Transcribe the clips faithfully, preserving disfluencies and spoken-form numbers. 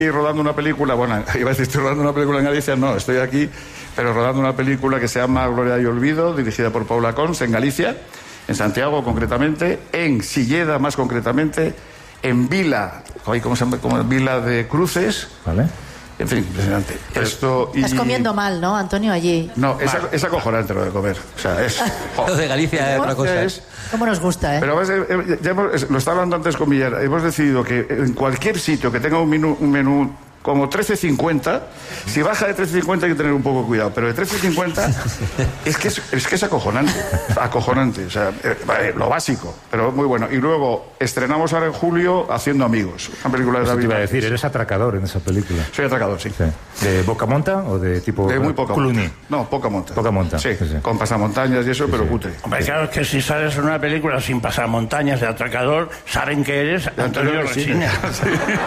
Y rodando una película, bueno, iba a decir, estoy rodando una película en Galicia, no, estoy aquí, pero rodando una película que se llama Gloria y Olvido, dirigida por Paula Cons, en Galicia, en Santiago concretamente, en Silleda más concretamente, en Vila, ¿cómo se llama? Como Vila de Cruces. Vale. En fin, impresionante. Esto y... Estás comiendo mal, ¿no, Antonio, allí? No, es, es acojonante lo de comer. O sea, es... Oh. Lo de Galicia es otra cosa. Es... ¿Cómo nos gusta, eh? Pero eh, ya hemos, lo estaba hablando antes con Millar, hemos decidido que en cualquier sitio que tenga un menú, un menú como trece cincuenta, si baja de trece cincuenta hay que tener un poco de cuidado, pero de trece cincuenta es que es, es que es acojonante, acojonante, o sea, eh, lo básico, pero muy bueno. Y luego estrenamos ahora en julio Haciendo Amigos, una película de Eso David. te iba a decir, eres atracador en esa película. Soy atracador, sí. sí. ¿De poca monta o de tipo de muy poca Clooney? monta. No, poca monta. Poca monta. Sí, sí, sí. Con pasamontañas y eso, sí, pero sí. Cutre. Hombre, claro, es que si sales en una película sin pasar montañas de atracador, saben que eres Antonio Resines. Sí.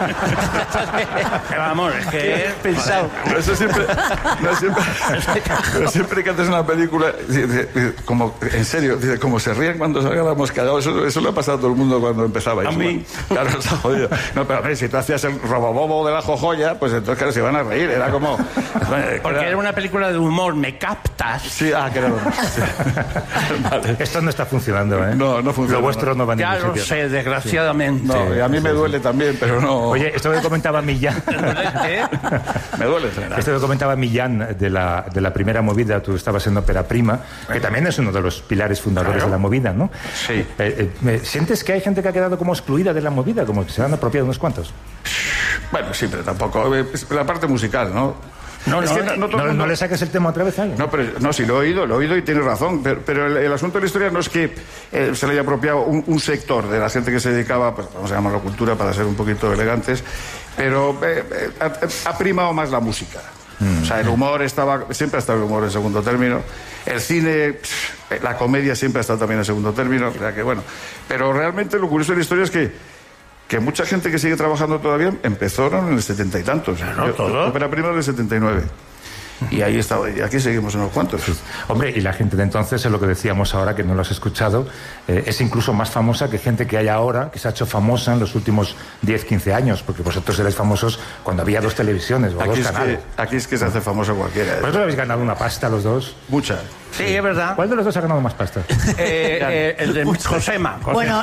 Vamos, es que es pensado. Pero eso siempre, no, siempre, pero siempre que haces una película, como, en serio, como se ríen cuando salga la mosca, eso, eso le ha pasado a todo el mundo cuando empezaba. A mí. Claro, está jodido. No, pero a ver, si tú hacías el robobobo de la jojoya, pues entonces, claro, se iban a reír. Era como... Porque era, era una película de humor, ¿me captas? Sí, ah, que era bueno. Sí. Vale. Esto no está funcionando, ¿eh? No, no funciona. Lo vuestro no, no va a ningún sitio. Ya lo sé, desgraciadamente. Sí. No, y a mí sí, me sí, duele sí. también, pero no... Oye, esto que comentaba Millán... ¿Eh? Me duele entrenar. Esto que comentaba Millán de la, de la primera movida, tú estabas en Ópera Prima, que también es uno de los pilares fundadores claro. de la movida, ¿no? Sí. Eh, eh, ¿Sientes que hay gente que ha quedado como excluida de la movida, como que se han apropiado unos cuantos? Bueno, sí, pero tampoco... La parte musical, ¿no? No, no, que no, no, no, mundo... no le saques el tema otra vez a alguien. No, pero no, sí, lo he oído, lo he oído y tienes razón. Pero, pero el, el asunto de la historia no es que eh, se le haya apropiado un, un sector de la gente que se dedicaba, pues vamos a llamarlo cultura para ser un poquito elegantes, pero eh, eh, ha, ha primado más la música. Mm. O sea, el humor estaba, siempre ha estado el humor en segundo término. El cine, la comedia siempre ha estado también en segundo término. O sea que bueno. Pero realmente lo curioso de la historia es que que mucha gente que sigue trabajando todavía empezaron en el setenta y tantos. Claro, todo. Ópera Prima en el setenta y nueve. Y ahí está, y aquí seguimos unos cuantos. Sí. Hombre, y la gente de entonces, es lo que decíamos ahora, que no lo has escuchado, eh, es incluso más famosa que gente que hay ahora, que se ha hecho famosa en los últimos diez, quince años, porque vosotros erais famosos cuando había dos televisiones o aquí dos es canales. Que, aquí es que se hace famoso cualquiera. ¿eh? ¿Vosotros habéis ganado una pasta los dos? Mucha. Sí, es verdad. ¿Cuál de los dos ha ganado más pasta? Eh, eh, el de Josema. Josema. Bueno.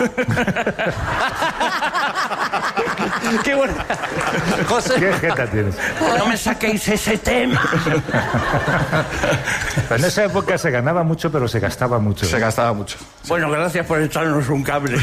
Qué bueno. José. ¿Qué jeta tienes? No me saquéis ese tema. En esa época se ganaba mucho, pero se gastaba mucho. Se gastaba mucho. Bueno, gracias por echarnos un cable.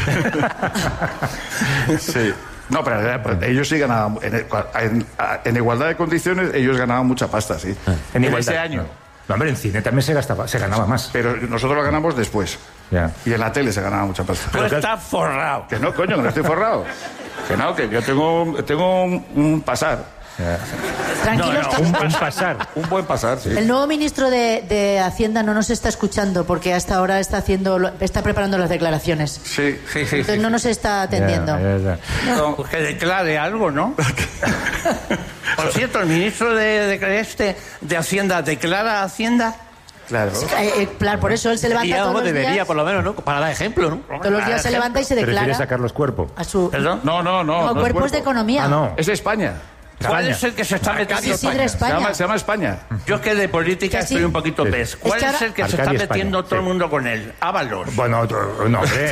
Sí. No, pero, pero ellos sí ganaban. En, en, en igualdad de condiciones, ellos ganaban mucha pasta, sí. En, en igualdad, ese año. No. No, hombre, en cine también se gastaba, se ganaba más. Pero nosotros lo ganamos después. Ya. Y en la tele se ganaba mucha pasta. Pero estás forrado. Que no, coño, que no estoy forrado. Que no, que yo tengo, tengo un, un pasar. Tranquilos, no, no, un, un pasar. Un buen pasar, sí. El nuevo ministro de, de Hacienda no nos está escuchando porque hasta ahora está haciendo, está preparando las declaraciones. Sí, sí, sí. Entonces sí. no nos está atendiendo. Ya, ya, ya. No, pues que declare algo, ¿no? Por cierto, el ministro de, de, este, de Hacienda declara Hacienda. Claro. Eh, eh, claro, por eso él se levanta debería, todos los debería, días. por lo menos, ¿no? Para dar ejemplo, ¿no? Todos los días se levanta y se declara. ¿Prefieres sacar los cuerpos? A su... ¿Perdón? No, no, no. No, no cuerpos es de economía. Ah, no. Es España. ¿Cuál España. es el que se está metiendo? Sí, Isidre España. Se llama, se llama España. Yo es que de política Que sí. estoy un poquito Sí. pez. ¿Cuál Es que es, el que ahora- se está Arcadia metiendo España, todo sí. el mundo con él? Ábalos. Bueno, otro, no, hombre.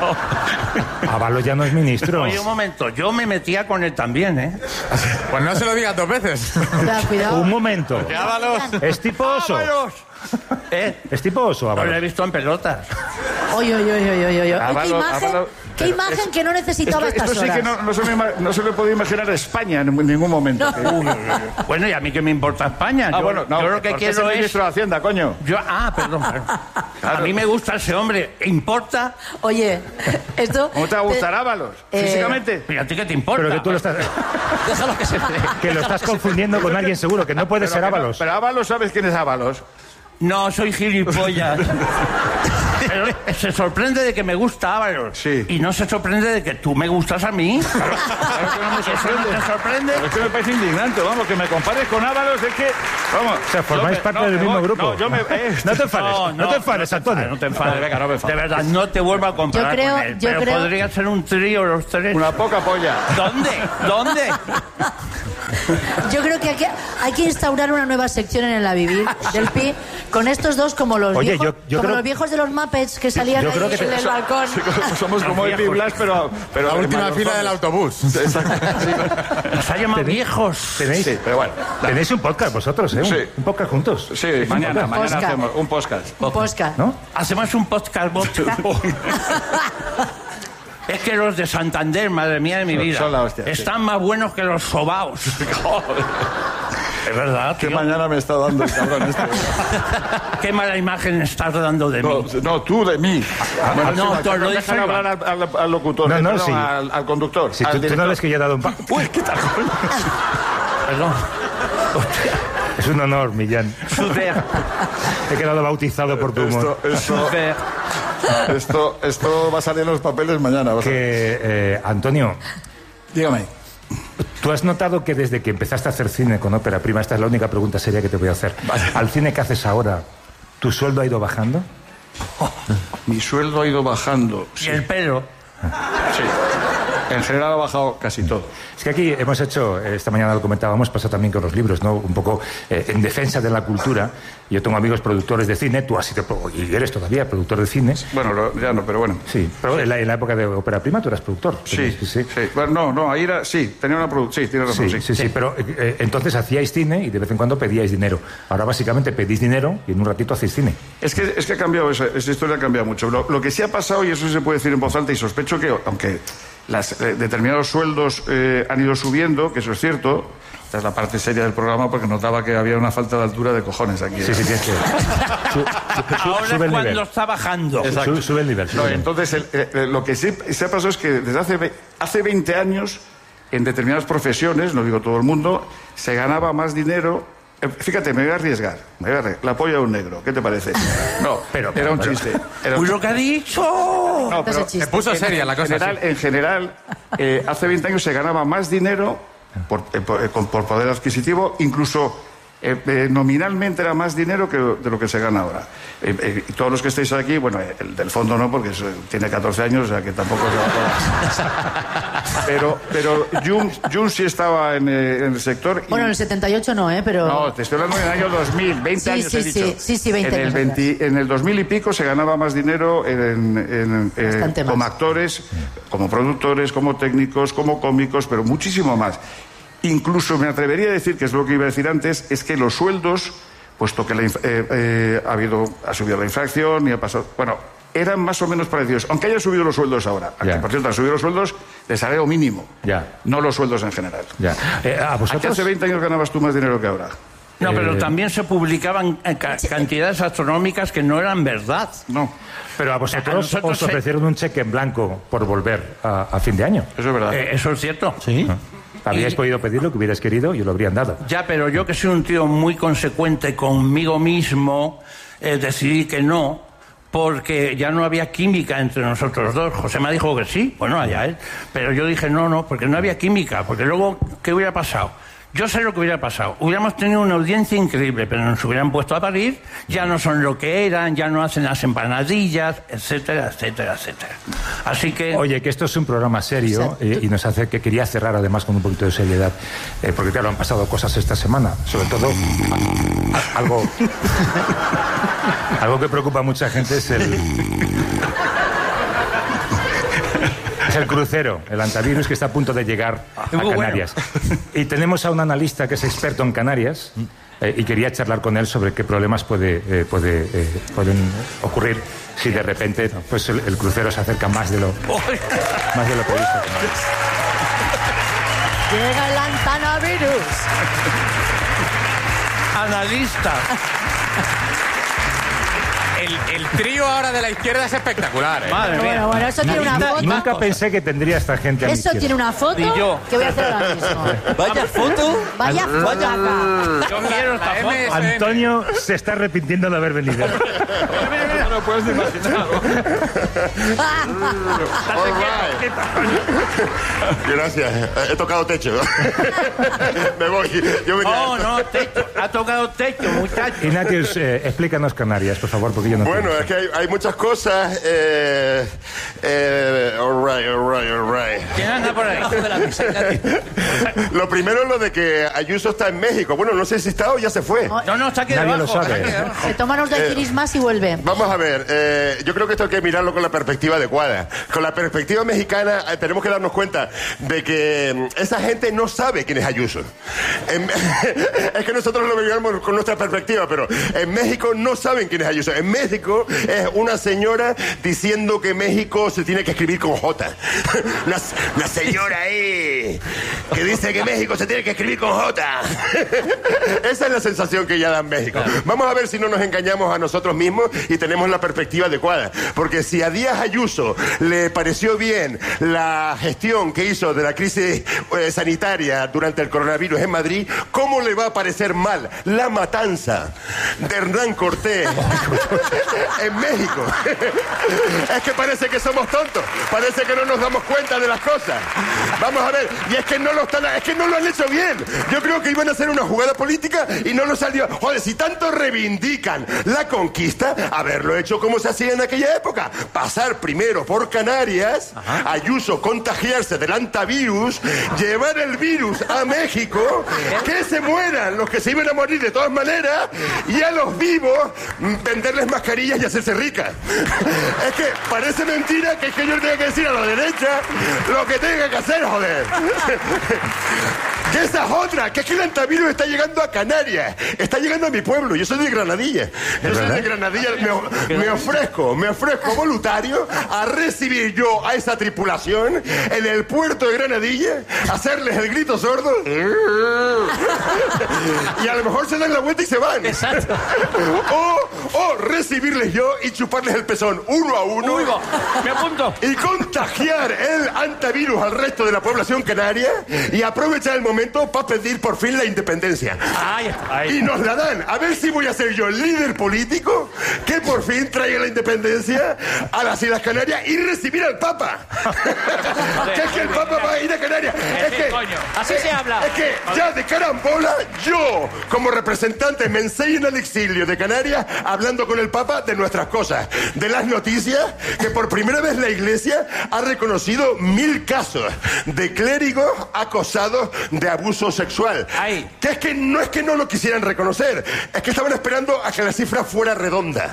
No. Ábalos ya no es ministro. Oye, un momento, yo me metía con él también, ¿eh? Pues no se lo digas dos veces. Cuidado, cuidado. Un momento. Ábalos. ¿Es tipo oso? ¡Ábalos! ¿Eh? ¿Es tipo oso, No lo he Ábalos? visto en pelotas. Oye, oye, oye, oye, oye. ¿Qué Ábalos, imagen, Ábalos. qué Pero imagen es- que no necesitaba Esto, estas esto sí horas? que no, no, se me, ima- no se le podía imaginar a España en ningún momento. Que- uy, uy, uy. Bueno, ¿y a mí qué me importa España? Ah, yo, bueno, no, yo lo que porque es quiero el es... ministro de Hacienda, coño. Yo, ah, perdón, perdón. A mí me gusta ese hombre. ¿Importa? Oye, esto... ¿Cómo te va a gustar Ábalos? Eh, Físicamente. ¿Y a ti qué te importa? Pero que tú lo estás, Déjalo que se que lo estás confundiendo con alguien seguro, que no puede Pero ser que no- Ábalos. Pero Ábalos, ¿sabes quién es Ábalos? No, soy gilipollas. Pero se sorprende de que me gusta Ábalos. Sí. Y no se sorprende de que tú me gustas a mí. Claro que no me ¿Eso no sorprende. te sorprende? Pero es que me parece indignante, vamos, que me compares con Ábalos, es que... Vamos. O sea, formáis yo me- parte no, del me mismo voy- grupo. No, yo me... eh, No te enfades, no, te enfades, Antonio. No te enfades. Vale, venga, no me enfades. De verdad, no te vuelvo a comparar Yo creo- con él. yo pero creo- podría ser un trío los tres. Una poca polla. ¿Dónde? ¿Dónde? Yo creo que hay, que hay que instaurar una nueva sección en el A Vivir del Pi con estos dos como los Oye, viejos, yo- yo como creo- los viejos de los Muppets que salían Yo ahí creo que en te- el balcón. Sí, somos como el Blas, pero, pero La última mayor fila forma. del autobús. Nos ha llamado Tenéis- viejos. Tenéis, Sí, pero bueno. tenéis un podcast vosotros, ¿eh? Un, Sí. un podcast juntos. Sí, mañana, mañana Podcast. hacemos un podcast. Un podcast. ¿No? Hacemos un podcast vodka. Es que los de Santander, madre mía de mi Son- vida, son la hostia, sí. están más buenos que los sobaos. Es verdad, ¿Qué tío. mañana me está dando el cabrón este? Qué mala imagen estás dando de No, mí. no, tú de mí. Bueno, no, sí, tú lo dejan dices, hablar al, al- al locutor, No, eh, no, perdón, sí. al, al conductor. Si al tú, tú no director. ves que yo he dado un... pa- Uy, ¿qué tal? Perdón. Es un honor, Millán. Super, He quedado bautizado por tu humor. Esto, esto, super. esto, esto va a salir en los papeles mañana. vas a ver. Que, eh, Antonio, Dígame. ¿tú has notado que desde que empezaste a hacer cine con ópera prima, esta es la única pregunta seria que te voy a hacer, al cine que haces ahora, ¿tu sueldo ha ido bajando? Mi sueldo ha ido bajando. Y Sí, el pelo. sí. En general ha bajado casi todo. Es que aquí hemos hecho, eh, esta mañana lo comentábamos, pasa también con los libros, ¿no? Un poco eh, en defensa de la cultura. Yo tengo amigos productores de cine, tú has sido, pro- y eres todavía productor de cine. Bueno, lo- ya no, pero bueno. Sí, pero En, la, en la época de ópera prima tú eras productor. Sí, Tenías- sí. Bueno, no, no, ahí era, sí, tenía una producción. Sí, tienes razón, Sí, sí. sí, sí, pero eh, eh, entonces hacíais cine y de vez en cuando pedíais dinero. Ahora básicamente pedís dinero y en un ratito hacéis cine. Es que, es que ha cambiado, esa, esa historia ha cambiado mucho. Lo, lo que sí ha pasado, y eso se puede decir en voz alta, y sospecho que, aunque las, eh, determinados sueldos eh, han ido subiendo, que eso es cierto, esta es la parte seria del programa, porque notaba que había una falta de altura de cojones aquí. Sí, sí, tienes que... Su- su- Ahora es sube el cuando nivel. está bajando. Su- Sube el nivel. sube No, el nivel. entonces, el- eh, lo que sí se ha pasado es que desde hace, ve- hace veinte años, en determinadas profesiones, no digo todo el mundo, se ganaba más dinero. Eh, Fíjate, me voy a arriesgar. Me voy a arriesgar. La polla de un negro, ¿qué te parece? No, Pero- era un pero- chiste. Era un Uy, lo que ha dicho. No, pero Ese chiste. Se puso en- seria la en cosa. general, sí. en general eh, hace veinte años se ganaba más dinero por, eh, por, eh, con- por poder adquisitivo, incluso eh, eh, nominalmente era más dinero que de lo que se gana ahora. Eh, eh, y todos los que estáis aquí, bueno, eh, el del fondo no, porque es, eh, tiene catorce años, o sea que tampoco se va a- Pero, pero Jun, Jun sí estaba en, eh, en el sector. y- Bueno, en el setenta y ocho no, ¿eh? Pero... no, te estoy hablando del año dos mil, veinte Sí, años sí, he sí, dicho. sí, sí, veinte en el años veinte en el dos mil y pico se ganaba más dinero en, en, eh, Bastante como más. actores, como productores, como técnicos, como cómicos, pero muchísimo más. Incluso me atrevería a decir, que es lo que iba a decir antes, es que los sueldos, puesto que la inf- eh, eh, ha habido ha subido la inflación y ha pasado, bueno, eran más o menos parecidos, aunque hayan subido los sueldos ahora. Aquí, Ya. por cierto, han subido los sueldos de salario mínimo, Ya. no los sueldos en general. Ya. Eh, ¿A ¿A qué vosotros? hace veinte años ganabas tú más dinero que ahora? No, pero Eh, también se publicaban eh, ca- cantidades astronómicas que no eran verdad. No, Pero a vosotros A nosotros os se- ofrecieron un cheque en blanco por volver a, a fin de año. eso es verdad. Eh, eso es cierto. Sí. Habríais Y- podido pedir lo que hubierais querido y os lo habrían dado. Ya, pero yo que soy un tío muy consecuente conmigo mismo, eh, decidí que no, porque ya no había química entre nosotros dos. José me dijo que sí, bueno, allá él. Pero yo dije no, no, porque no había química, porque luego, ¿qué hubiera pasado? Yo sé lo que hubiera pasado. Hubiéramos tenido una audiencia increíble, pero nos hubieran puesto a parir, ya no son lo que eran, ya no hacen las empanadillas, etcétera, etcétera, etcétera. Así que... Oye, que esto es un programa serio Exacto. eh, y nos hace que quería cerrar además con un poquito de seriedad, eh, porque claro, han pasado cosas esta semana, sobre todo a- a- algo algo que preocupa a mucha gente es el es el crucero, el antivirus que está a punto de llegar a, a Muy bueno. Canarias. Y tenemos a un analista que es experto en Canarias eh, y quería charlar con él sobre qué problemas puede, eh, puede, eh, pueden ocurrir si de repente pues el, el crucero se acerca más de lo más de lo previsto. Llega el antanavirus. Analista. El, el trío ahora de la izquierda es espectacular, ¿eh? Madre mía. Bueno, bueno, eso tiene una foto. Nunca pensé que tendría esta gente a mi Eso izquierda. tiene una foto Y yo. que voy a hacer ahora mismo. Vaya foto. Vaya foto acá. Yo quiero esta La foto. M S N. Antonio se está arrepintiendo de haber venido. Mira, mira, mira. lo puedes imaginar. All right. Gracias. He tocado techo. Me voy. Yo me No, quedo. no, techo. Ha tocado techo, muchacho. Ignatius, eh, explícanos Canarias, por favor, porque yo no Bueno, entiendo. es que hay, hay muchas cosas. Eh, eh, all right, all right, all right. ¿Quién anda por ahí? De la mesa, Ignatius. Lo primero es lo de que Ayuso está en México. Bueno, no sé si está o ya se fue. No, no, está aquí Nadie debajo. lo sabe. está aquí debajo. Se toma unos daiquiris más y vuelve. Vamos a ver, eh, yo creo que esto hay que mirarlo con la perspectiva adecuada. Con la perspectiva mexicana eh, tenemos que darnos cuenta de que mm, esa gente no sabe quién es Ayuso. En- es que nosotros lo miramos con nuestra perspectiva, pero en México no saben quién es Ayuso. En México es una señora diciendo que México se tiene que escribir con J. Una, una señora ahí que dice que México se tiene que escribir con J. Esa es la sensación que ya da en México. Vamos a ver si no nos engañamos a nosotros mismos y tenemos la perspectiva adecuada. Porque si a Díaz Ayuso le pareció bien la gestión que hizo de la crisis eh, sanitaria durante el coronavirus en Madrid, ¿cómo le va a parecer mal la matanza de Hernán Cortés en México? Es que parece que somos tontos, parece que no nos damos cuenta de las cosas. Vamos a ver, y es que no lo están, es que no lo han hecho bien. Yo creo que iban a hacer una jugada política y no lo salió. Joder, si tanto reivindican la conquista, haberlo hecho como se hacía en aquella época. Pasar primero por Canarias, Ayuso contagiarse del antivirus, llevar el virus a México, que se mueran los que se iban a morir de todas maneras, y a los vivos mm, venderles mascarillas y hacerse ricas. Es que parece mentira que es que yo tenga que decir a la derecha lo que tenga que hacer, joder. Que esa es otra, que es que el antivirus está llegando a Canarias, está llegando a mi pueblo. Yo soy de Granadilla. Yo soy de Granadilla. Me, me ofrezco, me ofrezco voluntario a recibir yo a esa tripulación en el puerto de Granadilla, hacerles el grito sordo. Y a lo mejor se dan la vuelta y se van. Exacto. O, o recibirles yo y chuparles el pezón uno a uno. Uy, va, me apunto. Y contagiar el antivirus al resto de la población canaria y aprovechar el momento para pedir por fin la independencia. Ahí está. Ahí. Y nos la dan. A ver si voy a ser yo el líder político que por fin traiga la independencia a las Islas Canarias y recibir al Papa. Que es que el Papa va a ir a Canarias. Es que, Así se habla. es que ya de carambola, yo, como representante, me enseño en el exilio de Canarias hablando con el Papa de nuestras cosas, de las noticias, que por primera vez la Iglesia ha reconocido mil casos de clérigos acosados de abuso sexual. Ahí. Que es que no es que no lo quisieran reconocer, es que estaban esperando a que la cifra fuera redonda.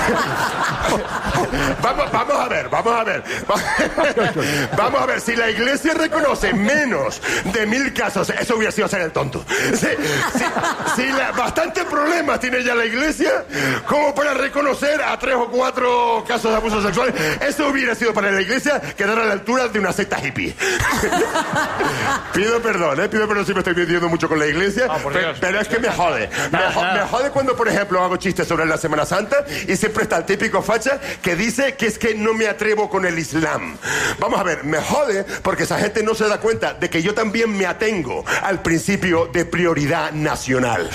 vamos, vamos a ver, vamos a ver. Vamos a ver, si la Iglesia reconoce menos de mil casos, eso hubiera sido ser el tonto. Si, si, si la, bastante problemas tiene ya la Iglesia como para reconocer a tres o cuatro casos de abuso sexual, eso hubiera sido para la Iglesia quedar a la altura de una secta hippie. Pido perdón, ¿eh? Pido perdón si me estoy metiendo mucho con la Iglesia, Ah, por pe- Dios. pero es que me jode. Me, Nada, jo- nada. me jode cuando, por ejemplo, hago chistes sobre la Semana Santa y siempre está el típico facha que dice que es que no me atrevo con el Islam. Vamos a ver, me jode porque esa gente no se da cuenta de que yo también me atengo al principio de prioridad nacional.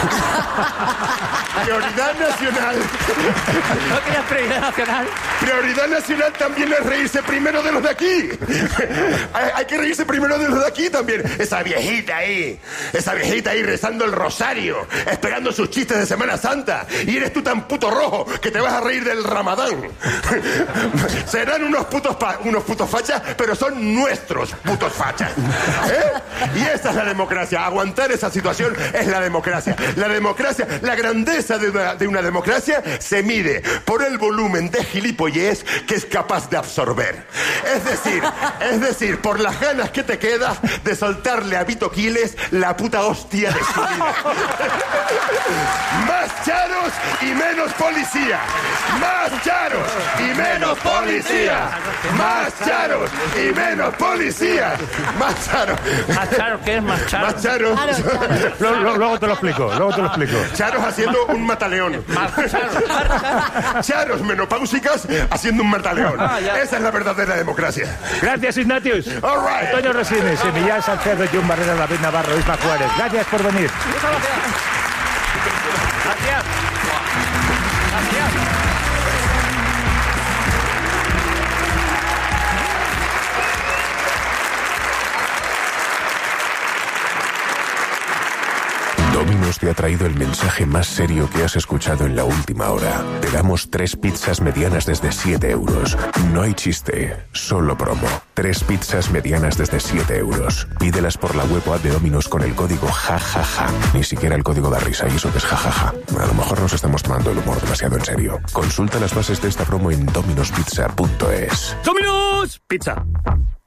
Prioridad nacional. ¿No tienes prioridad nacional? Prioridad nacional también es reírse primero de los de aquí. hay, hay que reírse primero de los de aquí también. Esa viejita ahí, esa viejita ahí rezando el rosario, esperando sus chistes de Semana Santa. Y eres tú tan puto rojo que te vas a reír del Ramadán. Serán unos putos, pa- unos putos fachas, pero son nuestros putos fachas. ¿Eh? Y esa es la democracia. Aguantar esa situación es la democracia. La democracia, la grandeza de una, de una democracia se mide por el volumen de gilipollez que es capaz de absorber. Es decir, es decir, por las ganas que te quedas de soltarle a Vito Quiles la puta hostia de su vida. Más charos y menos policía. Más charos y menos policía. Más charos y menos policía. Más charos. Más charo, ¿qué es más charo? Más charos. Claro, claro. Lo- lo- luego te lo explico, luego te lo explico. Charos haciendo un mataleón. Más charo. Charos menopáusicas haciendo un mataleón. Ah, ya. Esa es la verdadera democracia. Gracias, Ignatius. All right. Antonio Resines, Emiliano Salcedo, Jun Barrera, David Navarro, Isma Juárez. Gracias por venir. Gracias. Gracias. Domino's te ha traído el mensaje más serio que has escuchado en la última hora. Te damos tres pizzas medianas desde siete euros. No hay chiste, solo promo. Tres pizzas medianas desde siete euros. Pídelas por la web o app de Domino's con el código jajaja. Ni siquiera el código da risa, y eso que es jajaja. A lo mejor nos estamos tomando el humor demasiado en serio. Consulta las bases de esta promo en dominospizza punto es. ¡Domino's Pizza!